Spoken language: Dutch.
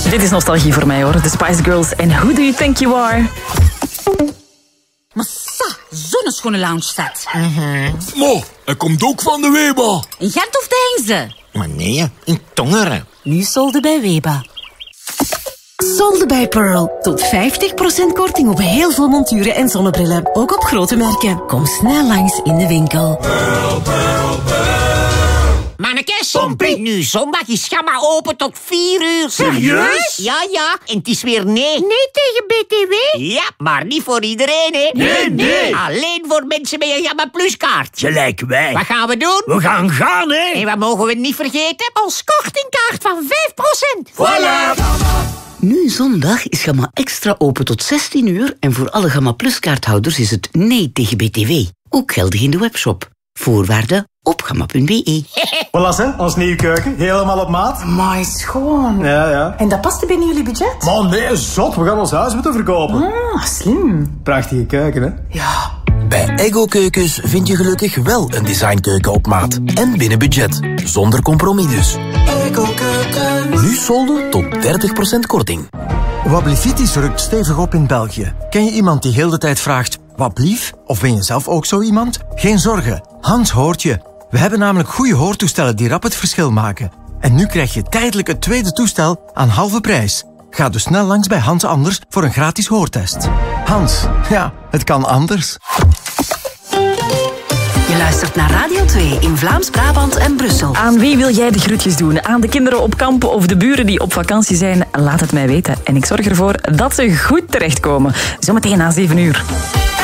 Dit is nostalgie voor mij hoor. The Spice Girls en Who Do You Think You Are? Massa, zo'n schone lounge staat. Mo, hij komt ook van de Weba. In Gent of de Hengze? Maar nee, in Tongeren. Nu solde bij Weba. Solde bij Pearl. Tot 50% korting op heel veel monturen en zonnebrillen. Ook op grote merken. Kom snel langs in de winkel. Mannekes, nu zondag is Gamma open tot 4 uur. Serieus? Ja, en het is weer nee. Nee tegen BTW? Ja, maar niet voor iedereen, hè. Nee. Alleen voor mensen met een Gamma Plus kaart. Gelijk wij. Wat gaan we doen? We gaan, hè. En wat mogen we niet vergeten? Ons kortingkaart van 5%. Voilà. Nu zondag is Gamma Extra open tot 16 uur en voor alle Gamma Plus kaarthouders is het nee tegen BTW. Ook geldig in de webshop. Voorwaarden op gamma.be. Voilà, hè, ons nieuwe keuken. Helemaal op maat. Amai, schoon. Ja. En dat past binnen jullie budget? Man, nee, zot. We gaan ons huis moeten verkopen. Ah, slim. Prachtige keuken, hè? Ja. Bij Ego Keukens vind je gelukkig wel een designkeuken op maat. En binnen budget. Zonder compromis dus. Ego Keukens. Nu solden tot 30% korting. Wablivitis rukt stevig op in België. Ken je iemand die heel de tijd vraagt, wat blief? Of ben je zelf ook zo iemand? Geen zorgen, Hans hoort je. We hebben namelijk goede hoortoestellen die rap het verschil maken. En nu krijg je tijdelijk het tweede toestel aan halve prijs. Ga dus snel langs bij Hans Anders voor een gratis hoortest. Hans, ja, het kan anders. Je luistert naar Radio 2 in Vlaams-Brabant en Brussel. Aan wie wil jij de groetjes doen? Aan de kinderen op kamp of de buren die op vakantie zijn? Laat het mij weten. En ik zorg ervoor dat ze goed terechtkomen. Zometeen na 7 uur.